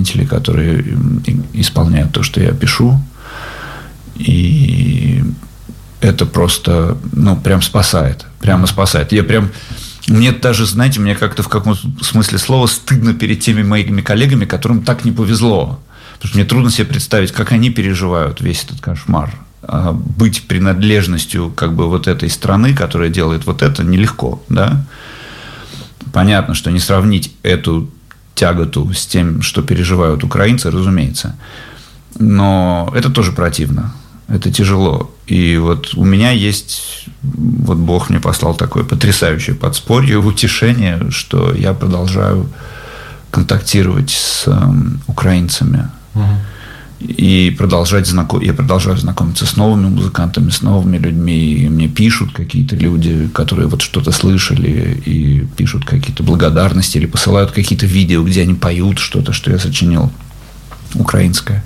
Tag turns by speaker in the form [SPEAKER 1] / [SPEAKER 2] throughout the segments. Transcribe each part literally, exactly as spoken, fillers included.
[SPEAKER 1] исполнителей, которые исполняют то, что я пишу. И это просто, ну, прям спасает. Прямо спасает. Я прям... Мне даже, знаете, мне как-то в каком смысле слова стыдно перед теми моими коллегами, которым так не повезло. Потому что мне трудно себе представить, как они переживают весь этот кошмар. А быть принадлежностью как бы вот этой страны, которая делает вот это, нелегко, да? Понятно, что не сравнить эту тяготу с тем, что переживают украинцы, разумеется. Но это тоже противно. Это тяжело. И вот у меня есть... Вот Бог мне послал такое потрясающее подспорье, утешение, что я продолжаю контактировать с украинцами. Угу. И продолжать знаком... я продолжаю знакомиться с новыми музыкантами, с новыми людьми. И мне пишут какие-то люди, которые вот что-то слышали, и пишут какие-то благодарности, или посылают какие-то видео, где они поют что-то, что я сочинил, украинское.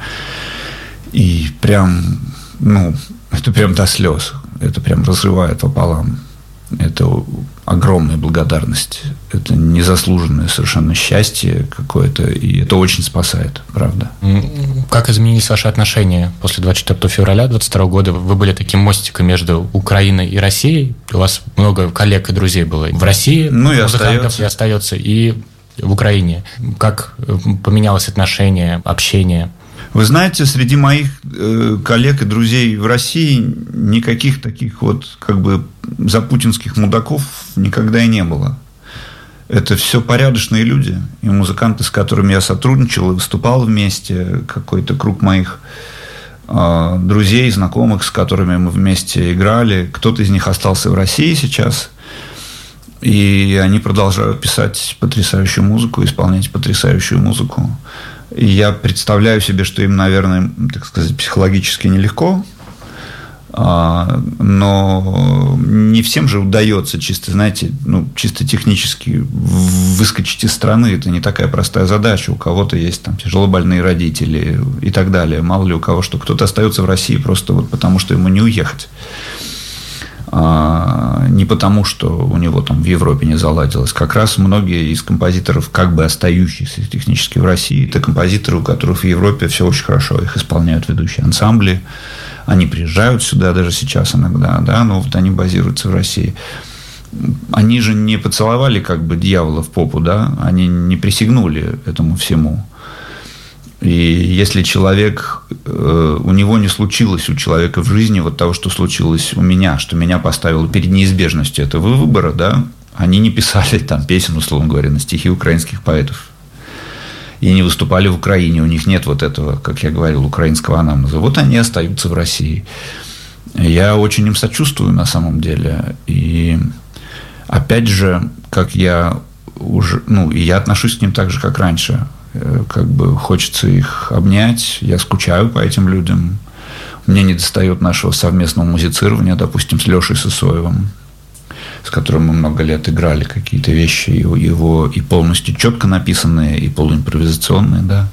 [SPEAKER 1] И прям, ну, это прям до слез. Это прям разрывает пополам. Это огромная благодарность. Это незаслуженное совершенно счастье какое-то. И это очень спасает, правда.
[SPEAKER 2] Как изменились ваши отношения после двадцать четвёртого февраля двадцать второго года? Вы были таким мостиком между Украиной и Россией. У вас много коллег и друзей было в России,
[SPEAKER 1] ну, и
[SPEAKER 2] музыкантов,
[SPEAKER 1] остается.
[SPEAKER 2] и остается, и в Украине. Как поменялось отношение, общение?
[SPEAKER 1] Вы знаете, среди моих э, коллег и друзей в России никаких таких вот как бы запутинских мудаков никогда и не было. Это все порядочные люди. И музыканты, с которыми я сотрудничал и выступал вместе, какой-то круг моих э, друзей, знакомых, с которыми мы вместе играли. Кто-то из них остался в России сейчас. И они продолжают писать потрясающую музыку, исполнять потрясающую музыку. И я представляю себе, что им, наверное, так сказать, психологически нелегко, но не всем же удается чисто, знаете, ну, чисто технически выскочить из страны. Это не такая простая задача. У кого-то есть там тяжелобольные родители и так далее. Мало ли у кого что. Кто-то остается в России просто вот потому, что ему не уехать. Не потому, что у него там в Европе не заладилось. Как раз многие из композиторов, как бы остающихся технически в России, это композиторы, у которых в Европе все очень хорошо. Их исполняют ведущие ансамбли. Они приезжают сюда даже сейчас иногда, да, но вот они базируются в России. Они же не поцеловали как бы дьявола в попу, да, они не присягнули этому всему. И если человек, у него не случилось у человека в жизни вот того, что случилось у меня, что меня поставило перед неизбежностью этого выбора, да, они не писали там песен, условно говоря, на стихи украинских поэтов. И не выступали в Украине, у них нет вот этого, как я говорил, украинского анамнеза. Вот они остаются в России. Я очень им сочувствую на самом деле. И опять же, как я уже, ну, и я отношусь к ним так же, как раньше. Как бы хочется их обнять, я скучаю по этим людям. Мне недостает нашего совместного музицирования, допустим, с Лешей Сысоевым, с которым мы много лет играли какие-то вещи, его и полностью четко написанные, и полуимпровизационные, да.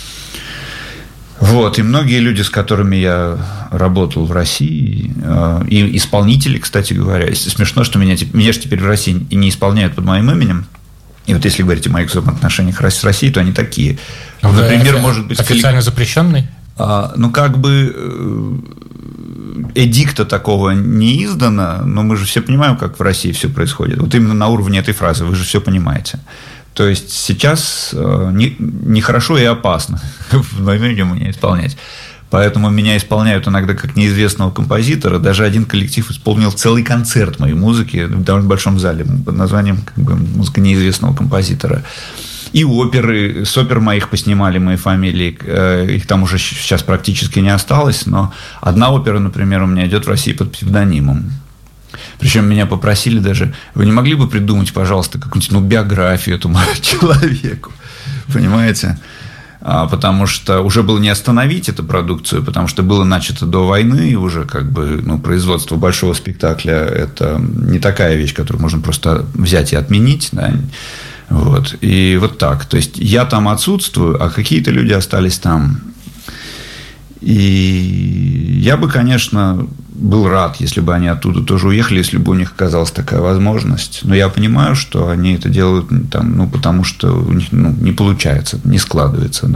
[SPEAKER 1] Вот, и многие люди, с которыми я работал в России, и исполнители, кстати говоря, смешно, что меня, меня же теперь в России и не исполняют под моим именем. И вот если говорить о моих взаимоотношениях с Россией, то они такие.
[SPEAKER 2] Вы
[SPEAKER 1] Например, может быть...
[SPEAKER 2] Официально запрещенный?
[SPEAKER 1] А, ну, как бы эдикта такого не издано, но мы же все понимаем, как в России все происходит. Вот именно на уровне этой фразы, вы же все понимаете. То есть сейчас нехорошо не и опасно в моем имени меня исполнять. Поэтому меня исполняют иногда как неизвестного композитора. Даже один коллектив исполнил целый концерт моей музыки в довольно большом зале под названием как бы, «Музыка неизвестного композитора». И оперы, с опер моих поснимали мои фамилии. Их там уже сейчас практически не осталось. Но одна опера, например, у меня идет в России под псевдонимом. Причем меня попросили даже, вы не могли бы придумать, пожалуйста, какую-нибудь ну, биографию этому человеку? Понимаете? Потому что уже было не остановить эту продукцию, потому что было начато до войны, и уже как бы, ну, производство большого спектакля – это не такая вещь, которую можно просто взять и отменить, да? Вот. И вот так. То есть, я там отсутствую, а какие-то люди остались там. И я бы, конечно, был рад, если бы они оттуда тоже уехали, если бы у них оказалась такая возможность. Но я понимаю, что они это делают там, ну, потому что у них ну, не получается, не складывается. Да?